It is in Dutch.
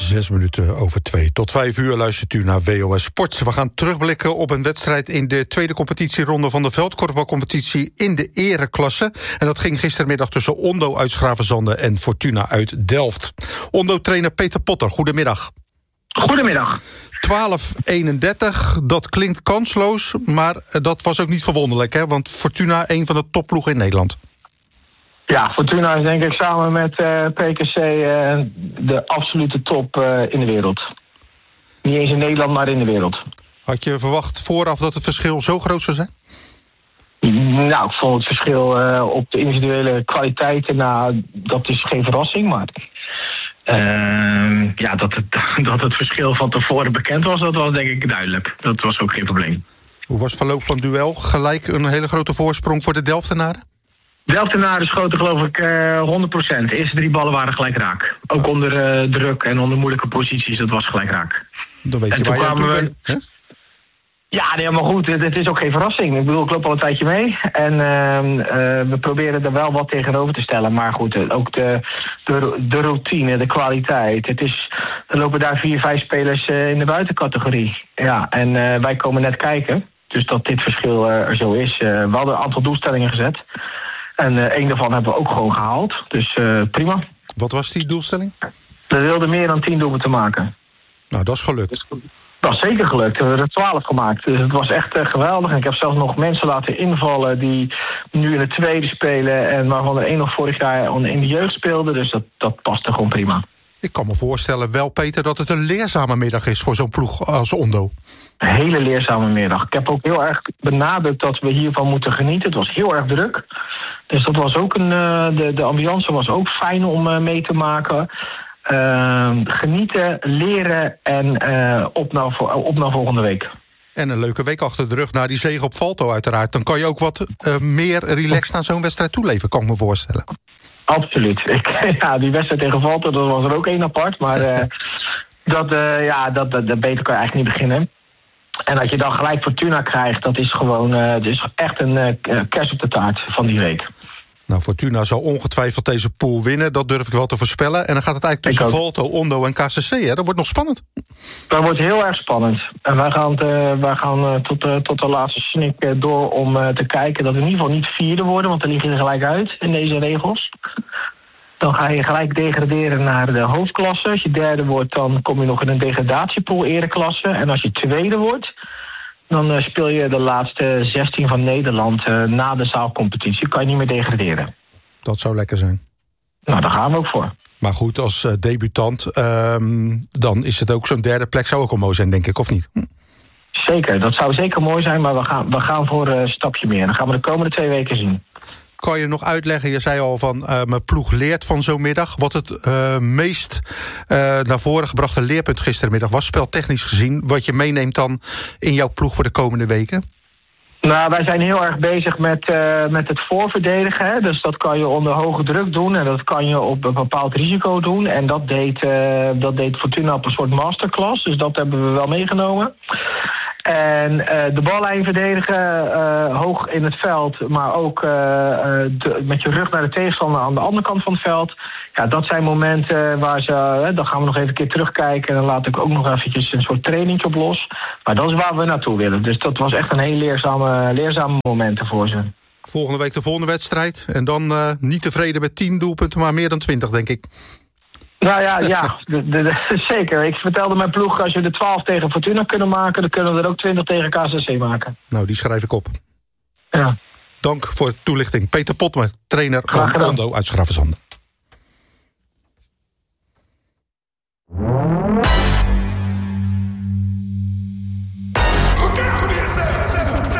2:06. Tot 5:00 luistert u naar WOS Sport. We gaan terugblikken op een wedstrijd in de tweede competitieronde van de veldkorfbalcompetitie in de ereklasse. En dat ging gistermiddag tussen Ondo uit Schravenzande en Fortuna uit Delft. Ondo-trainer Peter Potter, goedemiddag. Goedemiddag. 12-31, dat klinkt kansloos, maar dat was ook niet verwonderlijk, hè? Want Fortuna, een van de topploegen in Nederland. Ja, Fortuna is denk ik samen met PKC de absolute top in de wereld. Niet eens in Nederland, maar in de wereld. Had je verwacht vooraf dat het verschil zo groot zou zijn? Nou, ik vond het verschil op de individuele kwaliteiten, dat is geen verrassing, maar dat het verschil van tevoren bekend was, dat was denk ik duidelijk. Dat was ook geen probleem. Hoe was het verloop van het duel? Gelijk een hele grote voorsprong voor de Delftenaren? Delftenaren schoten geloof ik 100%. De eerste 3 ballen waren gelijk raak. Ook onder druk en onder moeilijke posities, dat was gelijk raak. Dan weet je waar je aan toe bent, hè? Ja, nee, maar goed, het is ook geen verrassing. Ik bedoel, ik loop al een tijdje mee. En we proberen er wel wat tegenover te stellen. Maar goed, ook de routine, de kwaliteit. Er lopen daar 4-5 spelers in de buitencategorie. Ja, en wij komen net kijken. Dus dat dit verschil er zo is. We hadden een aantal doelstellingen gezet. En één daarvan hebben we ook gewoon gehaald. Dus prima. Wat was die doelstelling? We wilden meer dan 10 doelpunten maken. Nou, dat is gelukt. Dat is zeker gelukt. We hebben er 12 gemaakt. Dus het was echt geweldig. En ik heb zelfs nog mensen laten invallen die nu in het tweede spelen. En waarvan er één nog vorig jaar in de jeugd speelde. Dus dat past er gewoon prima. Ik kan me voorstellen wel, Peter, dat het een leerzame middag is voor zo'n ploeg als Ondo. Een hele leerzame middag. Ik heb ook heel erg benadrukt dat we hiervan moeten genieten. Het was heel erg druk. Dus dat was ook de ambiance was ook fijn om mee te maken. Genieten, leren en op naar volgende week. En een leuke week achter de rug na die zege op Valto uiteraard. Dan kan je ook wat meer relaxed aan zo'n wedstrijd toeleven, kan ik me voorstellen. Absoluut. Die wedstrijd tegen Valto, dat was er ook één apart. Maar dat beter kan je eigenlijk niet beginnen. En dat je dan gelijk Fortuna krijgt, dat is gewoon echt een kers op de taart van die week. Nou, Fortuna zal ongetwijfeld deze pool winnen, dat durf ik wel te voorspellen. En dan gaat het eigenlijk tussen Valto, Ondo en KCC, hè? Dat wordt nog spannend. Dat wordt heel erg spannend. En wij gaan tot de laatste snik door om te kijken dat we in ieder geval niet vierde worden, want dan liggen er gelijk uit in deze regels. Dan ga je gelijk degraderen naar de hoofdklasse. Als je derde wordt, dan kom je nog in een degradatiepool ereklasse. En als je tweede wordt, dan speel je de laatste 16 van Nederland na de zaalcompetitie. Kan je niet meer degraderen. Dat zou lekker zijn. Nou, daar gaan we ook voor. Maar goed, als debutant, dan is het ook zo'n derde plek zou ook al mooi zijn, denk ik, of niet? Zeker, dat zou zeker mooi zijn, maar we gaan voor een stapje meer. Dan gaan we de komende 2 weken zien. Kan je nog uitleggen, je zei al van mijn ploeg leert van zo'n middag. Wat het meest naar voren gebrachte leerpunt gistermiddag was, speltechnisch gezien, wat je meeneemt dan in jouw ploeg voor de komende weken? Nou, wij zijn heel erg bezig met het voorverdedigen. Hè? Dus dat kan je onder hoge druk doen en dat kan je op een bepaald risico doen. En dat deed Fortuna op een soort masterclass, dus dat hebben we wel meegenomen. En de ballijn verdedigen, hoog in het veld, maar ook met je rug naar de tegenstander aan de andere kant van het veld. Ja, dat zijn momenten waar dan gaan we nog even een keer terugkijken. En dan laat ik ook nog eventjes een soort trainingje op los. Maar dat is waar we naartoe willen. Dus dat was echt een heel leerzame momenten voor ze. Volgende week de volgende wedstrijd. En dan niet tevreden met 10 doelpunten, maar meer dan 20, denk ik. Nou ja, zeker. Ik vertelde mijn ploeg, als we de 12 tegen Fortuna kunnen maken, dan kunnen we er ook 20 tegen KCC maken. Nou, die schrijf ik op. Ja. Dank voor de toelichting. Peter Potter, trainer van Ondo uit Schravenzande.